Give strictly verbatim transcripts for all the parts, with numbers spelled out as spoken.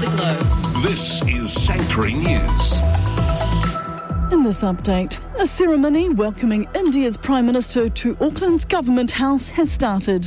the globe. This is Sanctuary News. In this update, a ceremony welcoming India's Prime Minister to Auckland's Government House has started.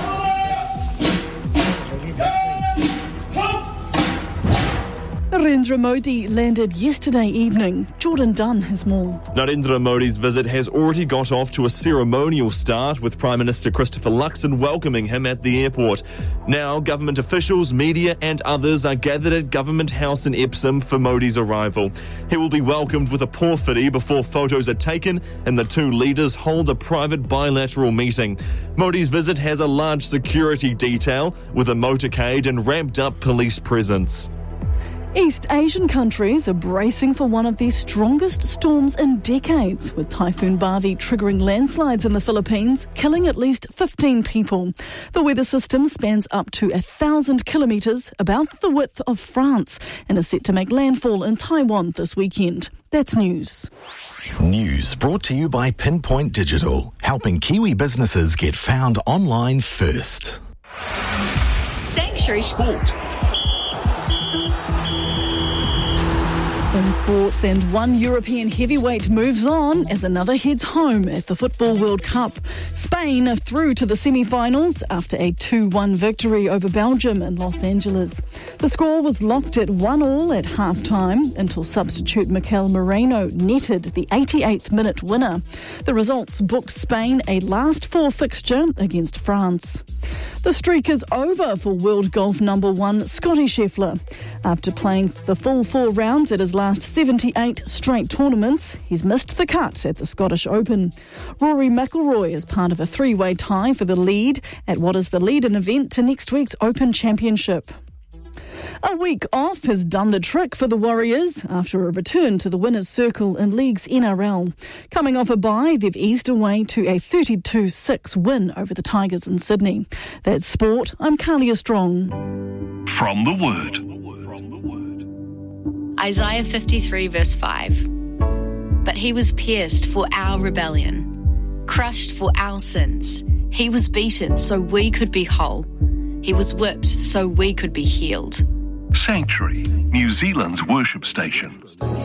Narendra Modi landed yesterday evening. Jordan Dunn has more. Narendra Modi's visit has already got off to a ceremonial start, with Prime Minister Christopher Luxon welcoming him at the airport. Now, government officials, media and others are gathered at Government House in Epsom for Modi's arrival. He will be welcomed with a porphyry before photos are taken and the two leaders hold a private bilateral meeting. Modi's visit has a large security detail with a motorcade and ramped up police presence. East Asian countries are bracing for one of the strongest storms in decades, with Typhoon Barbie triggering landslides in the Philippines, killing at least fifteen people. The weather system spans up to a thousand kilometres, about the width of France, and is set to make landfall in Taiwan this weekend. That's news. News brought to you by Pinpoint Digital, helping Kiwi businesses get found online first. Sanctuary Sport. In sports, and one European heavyweight moves on as another heads home at the Football World Cup. Spain are through to the semi-finals after a two one victory over Belgium in Los Angeles. The score was locked at one all at half-time until substitute Mikel Moreno netted the eighty-eighth minute winner. The results booked Spain a last four fixture against France. The streak is over for world golf number one Scottie Scheffler. After playing the full four rounds at his last seventy-eight straight tournaments, he's missed the cut at the Scottish Open. Rory McIlroy is part of a three-way tie for the lead at what is the lead-in event to next week's Open Championship. A week off has done the trick for the Warriors after a return to the winner's circle in League's N R L. Coming off a bye, they've eased away to a thirty-two six win over the Tigers in Sydney. That's sport. I'm Carlia Strong. From the Word. Isaiah fifty-three verse five. But he was pierced for our rebellion, crushed for our sins. He was beaten so we could be whole. He was whipped so we could be healed. Sanctuary, New Zealand's worship station.